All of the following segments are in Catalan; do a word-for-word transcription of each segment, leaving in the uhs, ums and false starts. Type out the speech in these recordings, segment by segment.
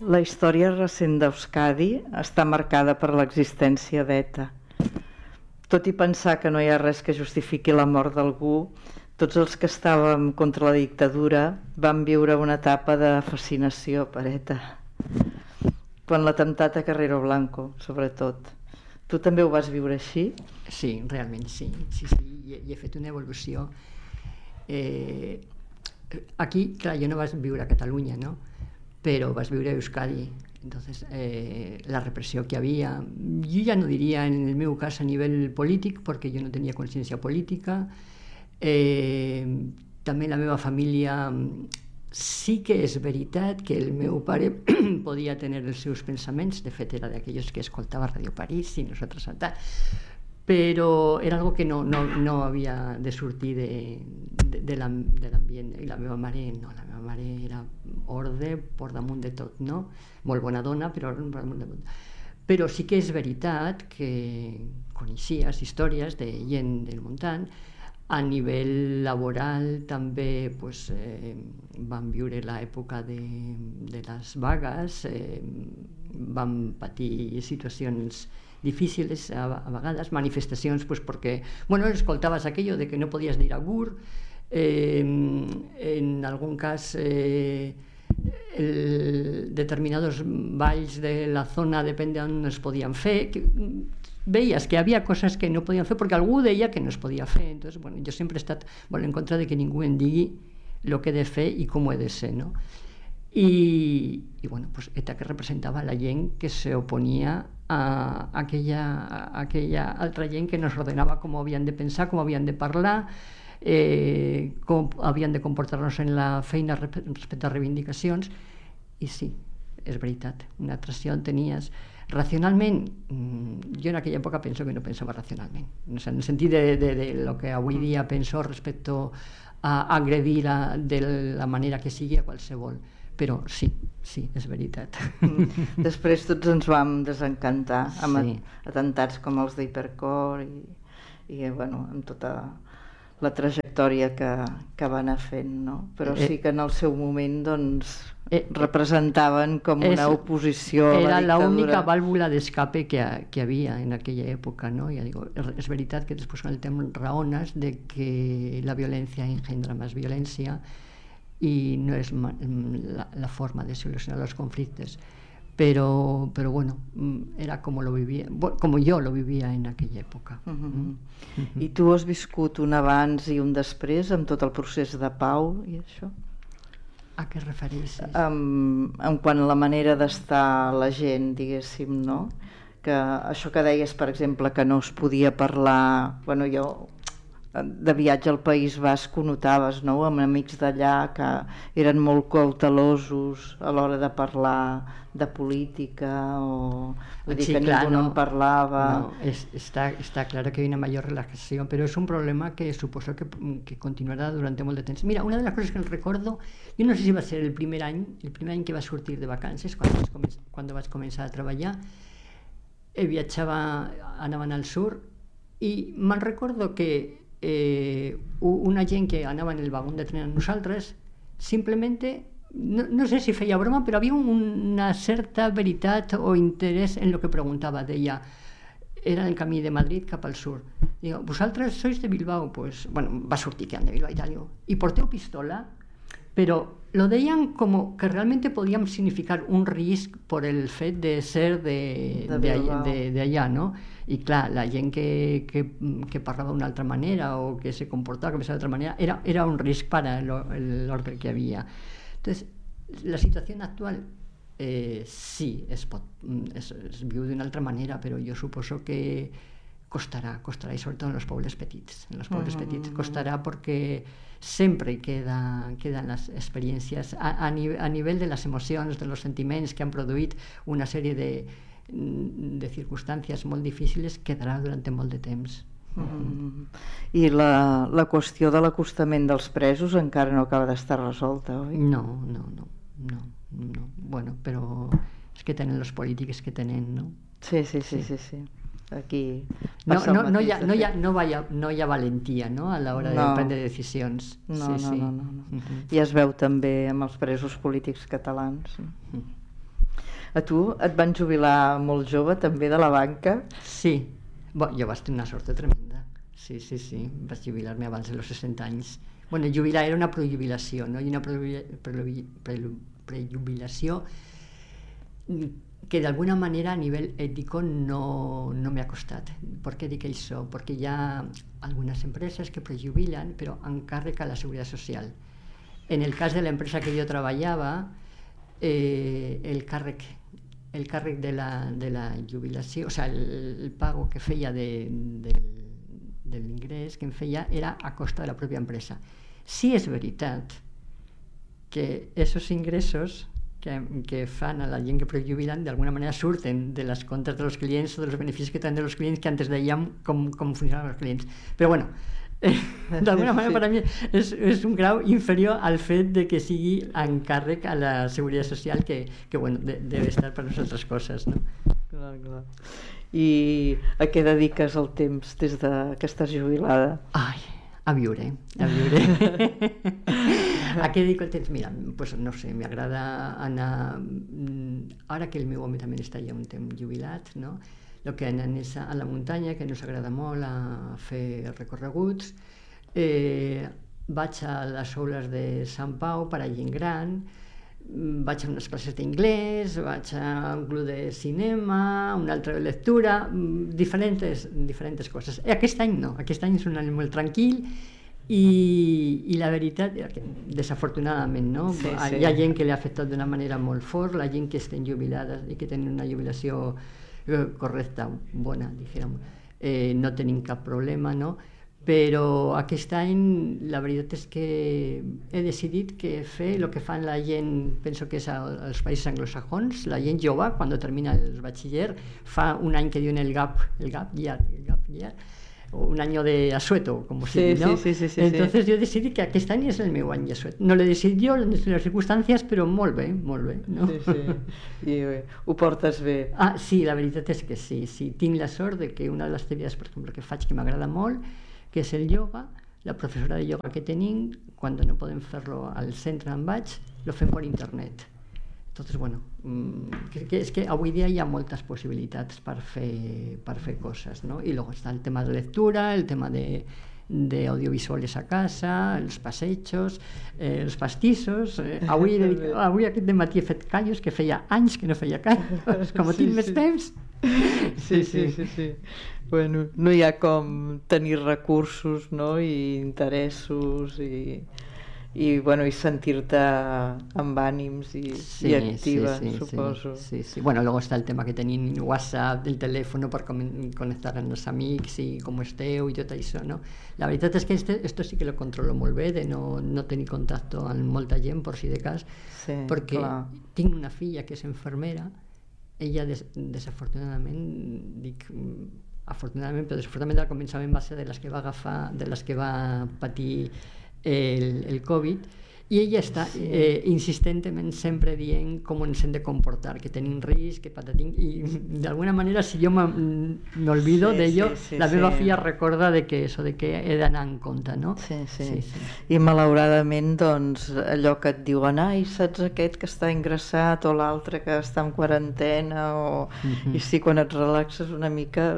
La història recent d'Euskadi està marcada per l'existència d'ETA. Tot i pensar que no hi ha res que justifiqui la mort d'algú, tots els que estàvem contra la dictadura vam viure una etapa de fascinació per ETA. Quan l'atemptat a Carrero Blanco, sobretot. Tu també ho vas viure així? Sí, realment sí. sí, sí. I, i he fet una evolució. Eh, aquí, clar, jo no vaig viure a Catalunya, no? Pero vas viure a Euskadi. Entonces, eh, la repressió que havia, jo ja no diria en el meu cas a nivell polític, perquè jo no tenia consciència política. Eh, també la meva família, sí que és veritat que el meu pare podia tenir els seus pensaments, de fet era d'aquells que escoltava Radio París i nosaltres tal, però era algo que no, no, no havia de sortir de, de, de l'ambient. I la meva mare no, la meva mare era ordre per damunt de tot, no? Molt bona dona, però ordre per damunt de tot. Però sí que és veritat que coneixies històries de gent del muntant. A nivell laboral també pues, eh, vam viure l'època de, de les vagues, eh, vam patir situacions difíciles a, a vegades, manifestacions pues, perquè, bueno, escoltaves aquello de que no podies dir agur, eh, en algun cas eh, el, determinados balls de la zona depèn d'on es podien fer, que, veies que havia coses que no podien fer perquè algú deia que no es podia fer. Entonces, bueno, jo sempre he estat molt en contra de que ningú em digui el que he de fer i com ho he de ser, no? I, i bueno, pues ETA que representava la gent que s'oponia a aquella, a aquella altra gent que nos ordenava com havien de pensar, com havien de parlar, eh, com havien de comportar-nos en la feina respecte a reivindicacions. I sí, és veritat, una atracció tenies. Racionalment, jo en aquella època penso que no pensava racionalment, en el sentit de, de, de lo que avui dia penso respecte a agredir a, de la manera que sigui a qualsevol. Però sí, sí, és veritat. Després tots ens vam desencantar amb sí. atemptats com els d'Hipercor i, i bueno, amb tota la trajectòria que, que va anar fent, no? Però sí que en el seu moment doncs, eh, representaven com una oposició a la dictadura. Era l'única vàlvula d'escape que, que havia en aquella època, no? Ja digo, és veritat que després con el temps raones de que la violència engendra més violència i no és la, la forma de solucionar els conflictes, però, però bueno, era com lo vivia, com jo lo vivia en aquella època. Uh-huh. Uh-huh. I tu has viscut un abans i un després amb tot el procés de pau i això? A què refereixes? Um, en quant a la manera d'estar la gent, diguéssim, no? Que això que deies, per exemple, que no es podia parlar, bueno, jo de viatge al País Basc ho notaves, no? Amb amics d'allà que eren molt cautelosos a l'hora de parlar de política o vull dir sí, que clar, ningú no no en parlava. No, es, está, está claro que hay una mayor relajación, pero es un problema que suposo que, que continuará durante molt de temps. Mira, una de les coses que recordo, jo no sé si va ser el primer any, el primer any que va sortir de vacances, quan vaig, començar, quan vaig començar a treballar, eh, viatjava, anaven al sur, i me'n recordo que Eh, una gent que anava en el vagón de tren amb nosaltres simplemente, no, no sé si feia broma, però havia una certa veritat o interès en el que preguntava. Deia, era el camí de Madrid cap al sur, digo, vosaltres sois de Bilbao? Pues, bueno, va sortir que han de Bilbao i tal, i porteu pistola? Però lo deien com que realmente podíem significar un risc per el fet de ser de, de, de, de, de allà, no? I clar, la gent que, que, que parlava d'una altra manera o que se comportava d'una altra manera era, era un risc per a l'ordre que havia. Entonces, la situació actual eh, sí, es, pot, es, es viu d'una altra manera, però jo suposo que costarà, costarà, i sobretot en els pobles petits. En els pobles uh-huh. petits costarà perquè sempre queda, queden les experiències a, a, ni, a nivell de les emocions, de los sentiments que han produït una sèrie de, de circumstàncies molt difícils, quedarà durant molt de temps. Uh-huh. I la, la qüestió de l'acostament dels presos encara no acaba d'estar resolta, oi? No, no, no, no, no. Bueno, però és que tenen els polítics que tenen, no? Sí, sí, sí, sí, sí. Aquí no, no, no, hi ha, no, hi ha, no, hi ha, no hi ha valentia, no? A l'hora no. de prendre decisions. No, sí, no, sí. no, no, no. Uh-huh. I es veu també amb els presos polítics catalans. Uh-huh. A tu et van jubilar molt jove, també, de la banca? Sí. Bon, jo vaig tenir una sort tremenda. Sí, sí, sí. Vaig jubilar-me abans dels seixanta anys. Bueno, jubilar era una prejubilació, no? I una prejubilació que d'alguna manera a nivell ètic no, no m'ha costat. Per què dic això? Perquè hi ha algunes empreses que prejubilen però amb càrrec a la Seguretat Social. En el cas de l'empresa que jo treballava, eh, el càrrec el càrrec de la, de la jubilació, o sigui, el, el pago que feia de, de, de l'ingrés que em feia era a costa de la pròpia empresa. Sí és veritat que aquests ingressos que, que fan a la gent que prejubilen d'alguna manera surten de les comptes dels clients o dels beneficis que tenen dels clients, que antes dèiem com, com funcionaven els clients. Però bueno, eh, d'alguna manera per a mi és, és un grau inferior al fet de que sigui encàrrec a la Seguretat Social, que, que bueno, de, debe estar per les altres coses, no? Clar, clar. I a què dediques el temps des de que estàs jubilada? Ai, a viure, a viure. A què dedico el temps? Mira, pues no sé, m'agrada anar... Ara que el meu home també està ja un temps jubilat, no? El que anem és a la muntanya, que ens agrada molt a fer recorreguts. Eh, vaig a les aules de Sant Pau per a gent gran, vaig a unes classes d'inglès, vaig a un club de cinema, un altre de lectura, diferents, diferents coses. Aquest any no, aquest any és un any molt tranquil i, i la veritat, desafortunadament, no? Sí, sí. Hi ha gent que l'ha afectat d'una manera molt fort, la gent que estan jubilades i que tenen una jubilació correcta, bona, dijérem, eh, no tenim cap problema, no? Però aquest any la veritat és que he decidit que fer el que fan la gent, penso que és als països anglosajons, la gent jove, quan termina el batxiller, fa un any que diuen el gap, el gap year, el gap year, un año de asueto, como sí, si, ¿no? Sí, sí, sí, Entonces sí. yo decidí que aquest any és el meu any de asueto. No l'he decidit jo, les circumstàncies, però molt bé, molt bé, no? Sí, sí. I bé, ho portes bé. Ah, sí, la veritat és que sí, sí. Tinc la sort de que una de les activitats, per exemple, que faig que m'agrada molt, que és el ioga, la professora de ioga que tenim, quan no podem fer-lo al centre on vaig, lo fem per internet. Entonces, bueno, que, que es que avui dia hi ha moltes possibilitats per fer, per fer coses, ¿no? I luego está el tema de lectura, el tema de, de audiovisuales a casa, els passejos, eh, els pastissos. Eh, avui, avui aquest matí he fet callos, que feia anys que no feia callos, com sí, tinc més sí. temps. Sí, sí, sí, sí. Bueno, no hi ha com tenir recursos, no? I interessos i... i, bueno, i sentir-te amb ànims i, sí, i activa, sí, sí, suposo. Sí, sí, sí. Bueno, luego está el tema que tenim WhatsApp, el teléfono per connectar amb els amics i com esteu i tot això, no? La veritat és que este, esto sí que lo controlo molt bé, de no, no tenir contacte amb molta gent, per si de cas, sí, perquè clar. Tinc una filla que és infermera, ella des, desafortunadament, dic afortunadament, però desafortunadament al començament va ser de les que va agafar, de les que va patir el, el Covid, i ella està sí. eh, insistentment sempre dient com ens hem de comportar, que tenim risc, que patatín, i d'alguna manera si jo m'olvido sí, d'ello, sí, sí, la meva sí. filla recorda de que eso, de que he d'anar en compte, no? Sí, sí, sí, sí. I malauradament, doncs, allò que et diuen, ai, saps aquest que està ingressat o l'altre que està en quarantena, o... uh-huh. I sí, quan et relaxes una mica...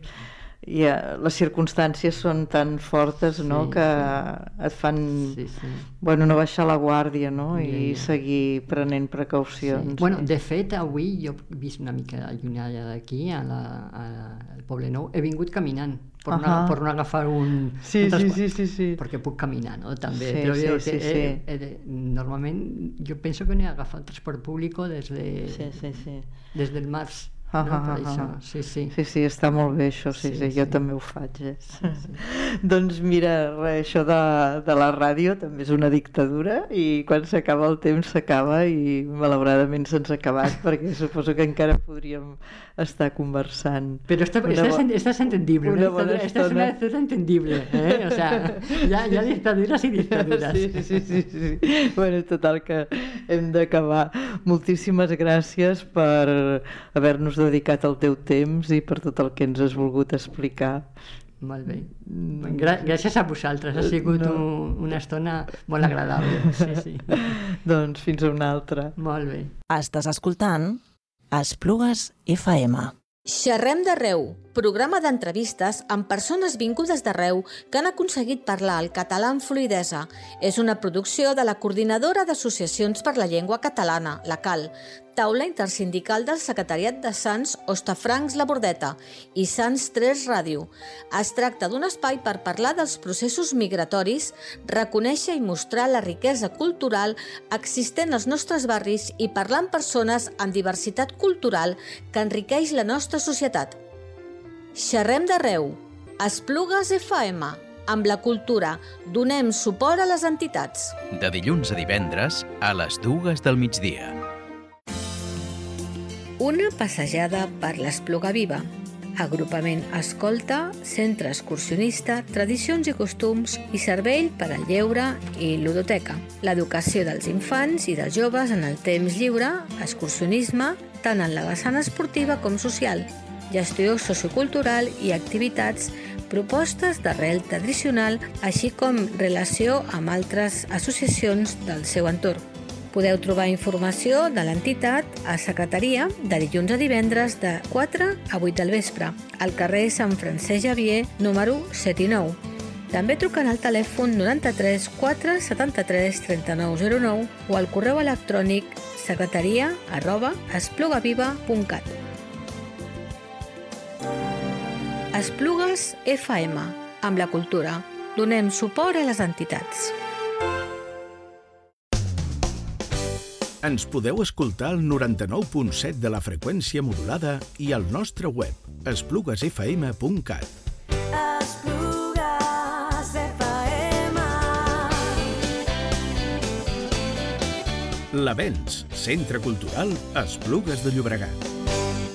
Ja, les circumstàncies són tan fortes, no? Sí, que sí. Et fan sí, sí. Bueno, no baixar la guàrdia, no? I ja, ja. seguir prenent precaucions. Sí. Bueno, de fet, avui jo he vist una mica allunyada d'aquí, a la, a, al Poble Nou, he vingut caminant per, uh-huh. no, per no agafar un... Sí, un sí, sí, sí, sí. Perquè puc caminar, no? També. Sí, Però sí, jo, sí, he, sí. He, he, normalment, jo penso que no he agafat transport públic des de... Sí, sí, sí. Des del març. Ah, no, ah, això. Ah. Sí, sí. sí, sí, està molt bé això, sí, sí, sí, jo sí. també ho faig. Eh? Sí, sí. Doncs mira, re, això de, de la ràdio també és una dictadura i quan s'acaba el temps s'acaba i malauradament se'ns ha acabat perquè suposo que encara podríem estar conversant. Però està, una estàs, estàs entendible, una bona estàs, una, estàs entendible, eh? O sea, hi ha, hi ha dictadures i dictadures. Sí, sí, sí, sí, sí. Bueno, total que hem d'acabar. Moltíssimes gràcies per haver-nos dedicat el teu temps i per tot el que ens has volgut explicar. Molt bé. Grà gràcies a vosaltres, ha sigut no. un, una estona molt agradable. Sí, sí. Doncs fins a una altra. Molt bé. Estàs escoltant a Esplugues F M. Xerrem d'arreu, programa d'entrevistes amb persones vingudes d'arreu que han aconseguit parlar el català amb fluïdesa. És una producció de la Coordinadora d'Associacions per la Llengua Catalana, la C A L, taula intersindical del Secretariat de Sants Hostafrancs La Bordeta i Sants tres Ràdio. Es tracta d'un espai per parlar dels processos migratoris, reconèixer i mostrar la riquesa cultural existent als nostres barris i parlar amb persones amb diversitat cultural que enriqueix la nostra societat. Xerrem d'arreu, Esplugues F M, amb la cultura, donem suport a les entitats. De dilluns a divendres a les dues del migdia. Una passejada per l'Espluga Viva. Agrupament Escolta, Centre Excursionista, Tradicions i Costums i Servei per al Lleure i Ludoteca. L'educació dels infants i dels joves en el temps lliure, excursionisme, tant en la vessant esportiva com social, gestió sociocultural i activitats, propostes d'arrel tradicional, així com relació amb altres associacions del seu entorn. Podeu trobar informació de l'entitat a secretaria de dilluns a divendres de quatre a vuit del vespre, al carrer Sant Francesc Xavier, número set i nou. També trucant al telèfon noranta-tres quatre setanta-tres trenta-nou zero nou o al correu electrònic secretaria arroba esplugaviva punt cat. Esplugues F M, amb la cultura. Donem suport a les entitats. Ens podeu escoltar al noranta-nou punt set de la freqüència modulada i al nostre web, esplugues f m punt cat. Esplugues F M. L'Avenç, Centre Cultural Esplugues de Llobregat.